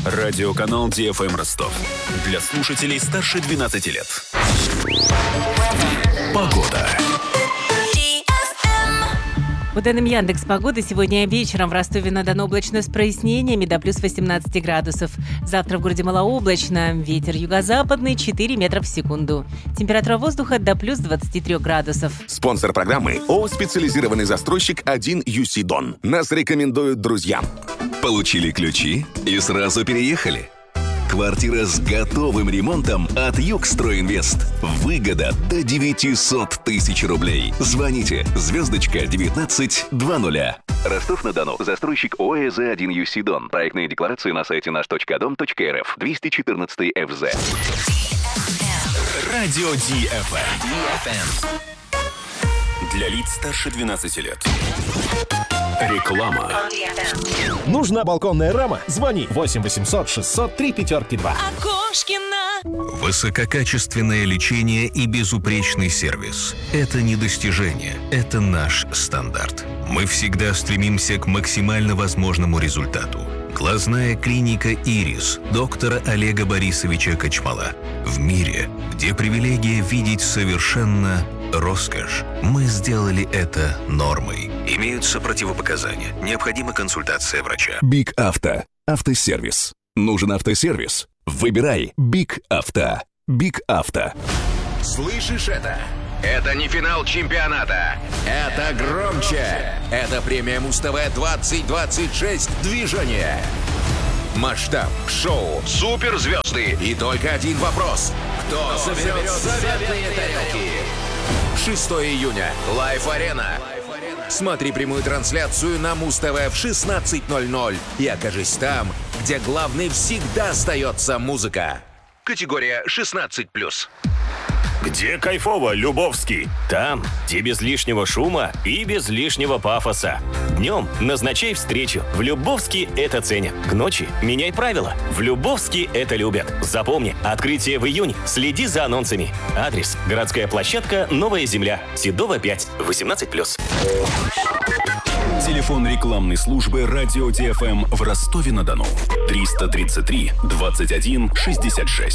Радиоканал ДФМ Ростов. Для слушателей старше 12 лет. Погода. По данным Яндекс.Погоды, сегодня вечером в Ростове-на-Дону облачно с прояснениями до плюс 18 градусов. Завтра в городе малооблачно. Ветер юго-западный 4 метра в секунду. Температура воздуха до плюс 23 градусов. Спонсор программы ООО «Специализированный застройщик 1UC Дон». Нас рекомендуют друзьям. Получили ключи и сразу переехали? Квартира с готовым ремонтом от Югстройинвест. Выгода до 900 тысяч рублей. Звоните *1920. Ростов-на-Дону. Застройщик ОС 1UC Дон. Проектные декларации на сайте наш.дом.рф. 214 ФЗ. Радио ДФМ. Для лиц старше 12 лет. Реклама. Нужна балконная рама? Звони 8 800 603 5-2. Высококачественное лечение и безупречный сервис – это не достижение, это наш стандарт. Мы всегда стремимся к максимально возможному результату. Глазная клиника «Ирис» доктора Олега Борисовича Кочмала. В мире, где привилегия видеть совершенно роскошь, мы сделали это нормой. Имеются противопоказания. Необходима консультация врача. Биг Авто. Автосервис. Нужен автосервис? Выбирай Биг Авто. Биг Авто. Слышишь это? Это не финал чемпионата. Это громче. Это премия Муз-ТВ 2026 «Движение». Масштаб, шоу, суперзвезды и только один вопрос. Кто заберет заветные тарелки? 6 июня. Лайф-арена. Смотри прямую трансляцию на Муз-ТВ в 16:00 и окажись там, где главной всегда остается музыка. Категория 16+. Где кайфово, Любовский? Там, где без лишнего шума и без лишнего пафоса. Днем назначай встречу. В Любовске это ценят. К ночи меняй правила. В Любовске это любят. Запомни, открытие в июне. Следи за анонсами. Адрес: городская площадка «Новая земля». Седова 5, 18+. Телефон рекламной службы «Радио ДФМ» в Ростове-на-Дону. 333 21 66.